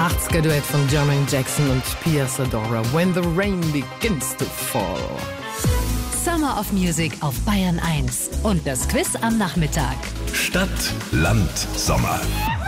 80er-Duett von Jermaine Jackson und Pia Zadora. When the rain begins to fall. Summer of Music auf Bayern 1. Und das Quiz am Nachmittag. Stadt, Land, Sommer.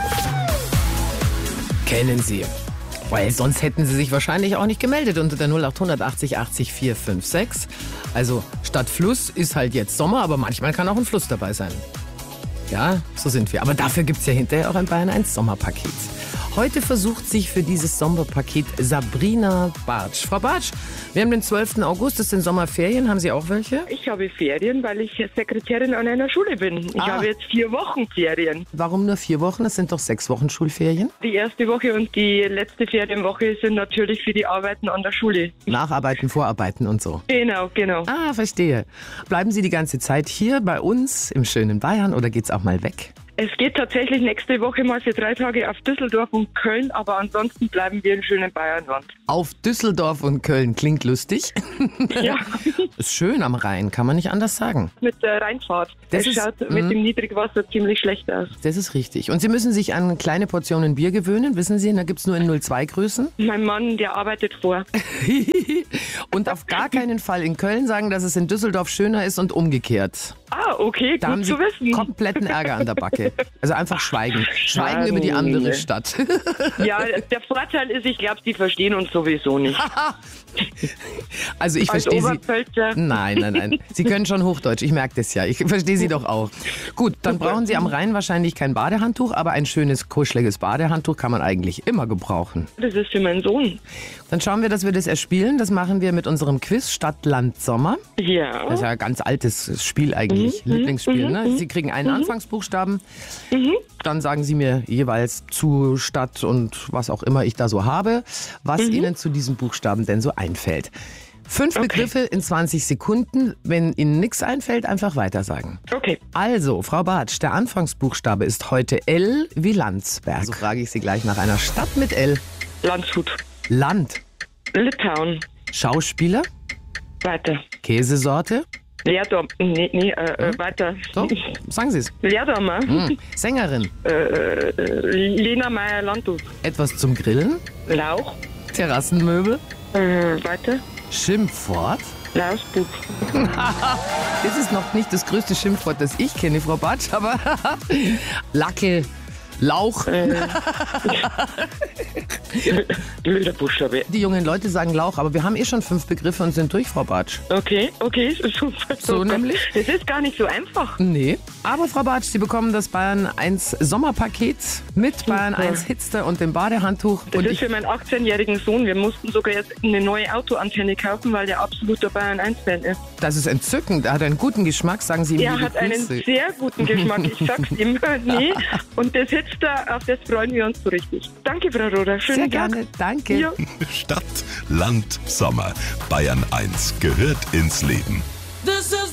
Kennen Sie. Weil sonst hätten Sie sich wahrscheinlich auch nicht gemeldet unter der 0800 80 80 456. Also statt Fluss ist halt jetzt Sommer, aber manchmal kann auch ein Fluss dabei sein. Ja, so sind wir. Aber dafür gibt es ja hinterher auch ein Bayern 1 Sommerpaket. Heute versucht sich für dieses Sommerpaket Sabrina Bartsch. Frau Bartsch, wir haben den 12. August, das sind Sommerferien. Haben Sie auch welche? Ich habe Ferien, weil ich Sekretärin an einer Schule bin. Ich habe jetzt 4 Wochen Ferien. Warum nur 4 Wochen? Das sind doch 6 Wochen Schulferien. Die erste Woche und die letzte Ferienwoche sind natürlich für die Arbeiten an der Schule. Nacharbeiten, Vorarbeiten und so. Genau. Ah, verstehe. Bleiben Sie die ganze Zeit hier bei uns im schönen Bayern oder geht's auch mal weg? Es geht tatsächlich nächste Woche mal für 3 Tage auf Düsseldorf und Köln, aber ansonsten bleiben wir im schönen Bayernland. Auf Düsseldorf und Köln klingt lustig. Ja. Ist schön am Rhein, kann man nicht anders sagen. Mit der Rheinfahrt. Das Es ist- schaut mit dem Niedrigwasser ziemlich schlecht aus. Das ist richtig. Und Sie müssen sich an kleine Portionen Bier gewöhnen, wissen Sie, da gibt's nur in 02 Größen. Mein Mann, der arbeitet vor. Und auf gar keinen Fall in Köln sagen, dass es in Düsseldorf schöner ist und umgekehrt. Ah, okay, Da haben gut Sie zu wissen. kompletten Ärger an der Backe. Also einfach schweigen. Schweigen über die Mann. andere Stadt. Ja, der Vorteil ist, ich glaube, Sie verstehen uns sowieso nicht. Also ich Als verstehe Sie. Oberpfälzer. Nein. Sie können schon Hochdeutsch, ich merke das ja. Ich verstehe Sie doch auch. Gut, dann brauchen Sie am Rhein wahrscheinlich kein Badehandtuch, aber ein schönes, kuscheliges Badehandtuch kann man eigentlich immer gebrauchen. Das ist für meinen Sohn. Dann schauen wir, dass wir das erspielen. Das machen wir mit unserem Quiz Stadt, Land, Sommer. Ja. Das ist ja ein ganz altes Spiel eigentlich, Lieblingsspiel. Ne? Sie kriegen einen Anfangsbuchstaben, dann sagen Sie mir jeweils zu Stadt und was auch immer ich da so habe, was Ihnen zu diesem Buchstaben denn so einfällt. 5 Begriffe in 20 Sekunden. Wenn Ihnen nichts einfällt, einfach weitersagen. Okay. Also, Frau Bartsch, der Anfangsbuchstabe ist heute L wie Landsberg. So frage ich Sie gleich nach einer Stadt mit L. Landshut. Land. Litauen. Schauspieler. Weiter. Käsesorte. Leerdom. Weiter. So, sagen Sie es. Leerdammer. Sängerin. Lena Meyer-Landrut. Etwas zum Grillen. Lauch. Terrassenmöbel. Weiter. Schimpfwort. Lausbub. Das ist noch nicht das größte Schimpfwort, das ich kenne, Frau Bartsch, aber Lacke, Lauch. Blöder Buchstabe. Die jungen Leute sagen Lauch, aber wir haben eh schon 5 Begriffe und sind durch, Frau Bartsch. Okay, super. So nämlich? Das ist gar nicht so einfach. Nee. Aber Frau Bartsch, Sie bekommen das Bayern 1 Sommerpaket mit Bayern 1 Hitster und dem Badehandtuch. Das Und ist für meinen 18-jährigen Sohn. Wir mussten sogar jetzt eine neue Autoantenne kaufen, weil der absoluter Bayern 1-Fan ist. das ist entzückend. Er hat einen guten Geschmack, sagen Sie ihm Er liebe hat einen Grüße. sehr guten Geschmack, ich sag's ihm. Nee. Und das Hitster, auf das freuen wir uns so richtig. Danke, Frau Roder. Schönen Sehr Tag. gerne, danke. Ja. Stadt, Land, Sommer. Bayern 1 gehört ins Leben.